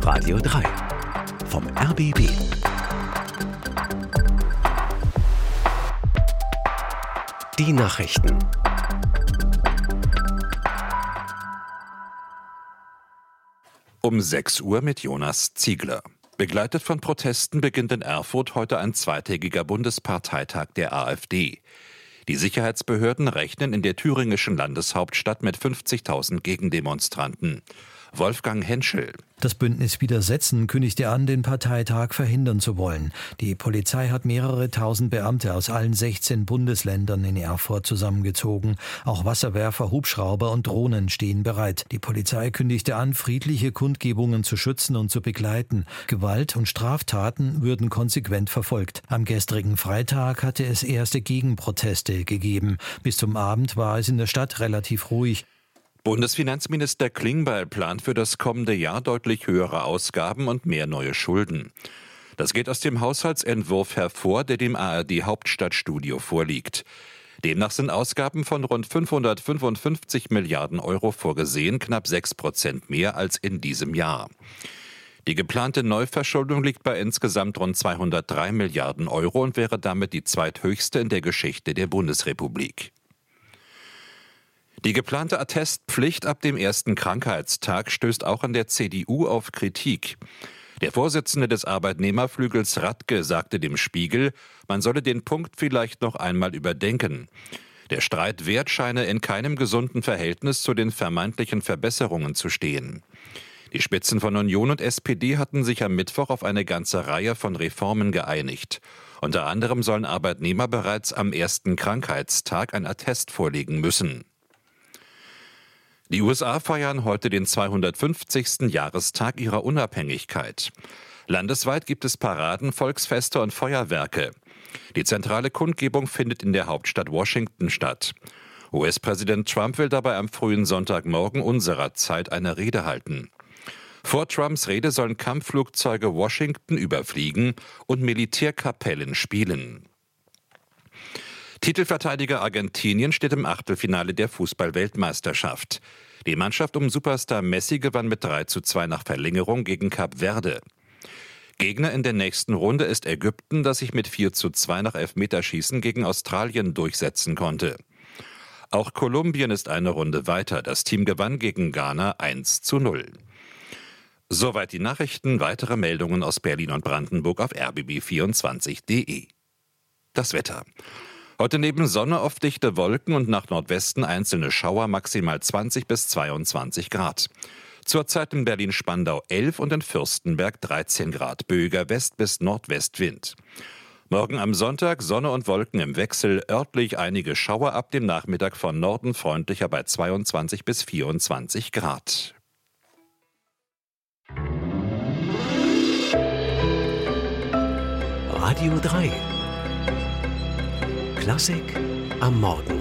Radio 3 vom RBB. Die Nachrichten. Um 6 Uhr mit Jonas Ziegler. Begleitet von Protesten beginnt in Erfurt heute ein zweitägiger Bundesparteitag der AfD. Die Sicherheitsbehörden rechnen in der thüringischen Landeshauptstadt mit 50.000 Gegendemonstranten. Wolfgang Henschel. Das Bündnis Widersetzen kündigte an, den Parteitag verhindern zu wollen. Die Polizei hat mehrere tausend Beamte aus allen 16 Bundesländern in Erfurt zusammengezogen. Auch Wasserwerfer, Hubschrauber und Drohnen stehen bereit. Die Polizei kündigte an, friedliche Kundgebungen zu schützen und zu begleiten. Gewalt und Straftaten würden konsequent verfolgt. Am gestrigen Freitag hatte es erste Gegenproteste gegeben. Bis zum Abend war es in der Stadt relativ ruhig. Bundesfinanzminister Klingbeil plant für das kommende Jahr deutlich höhere Ausgaben und mehr neue Schulden. Das geht aus dem Haushaltsentwurf hervor, der dem ARD-Hauptstadtstudio vorliegt. Demnach sind Ausgaben von rund 555 Milliarden Euro vorgesehen, knapp 6% mehr als in diesem Jahr. Die geplante Neuverschuldung liegt bei insgesamt rund 203 Milliarden Euro und wäre damit die zweithöchste in der Geschichte der Bundesrepublik. Die geplante Attestpflicht ab dem ersten Krankheitstag stößt auch an der CDU auf Kritik. Der Vorsitzende des Arbeitnehmerflügels Radke sagte dem Spiegel, man solle den Punkt vielleicht noch einmal überdenken. Der Streitwert scheine in keinem gesunden Verhältnis zu den vermeintlichen Verbesserungen zu stehen. Die Spitzen von Union und SPD hatten sich am Mittwoch auf eine ganze Reihe von Reformen geeinigt. Unter anderem sollen Arbeitnehmer bereits am ersten Krankheitstag ein Attest vorlegen müssen. Die USA feiern heute den 250. Jahrestag ihrer Unabhängigkeit. Landesweit gibt es Paraden, Volksfeste und Feuerwerke. Die zentrale Kundgebung findet in der Hauptstadt Washington statt. US-Präsident Trump will dabei am frühen Sonntagmorgen unserer Zeit eine Rede halten. Vor Trumps Rede sollen Kampfflugzeuge Washington überfliegen und Militärkapellen spielen. Titelverteidiger Argentinien steht im Achtelfinale der Fußball-Weltmeisterschaft. Die Mannschaft um Superstar Messi gewann mit 3:2 nach Verlängerung gegen Kap Verde. Gegner in der nächsten Runde ist Ägypten, das sich mit 4:2 nach Elfmeterschießen gegen Australien durchsetzen konnte. Auch Kolumbien ist eine Runde weiter. Das Team gewann gegen Ghana 1:0. Soweit die Nachrichten. Weitere Meldungen aus Berlin und Brandenburg auf rbb24.de. Das Wetter. Heute neben Sonne oft dichte Wolken und nach Nordwesten einzelne Schauer, maximal 20 bis 22 Grad. Zurzeit in Berlin-Spandau 11 und in Fürstenberg 13 Grad, böiger West- bis Nordwestwind. Morgen am Sonntag Sonne und Wolken im Wechsel, örtlich einige Schauer, ab dem Nachmittag von Norden freundlicher bei 22 bis 24 Grad. Radio 3 Klassik am Morgen.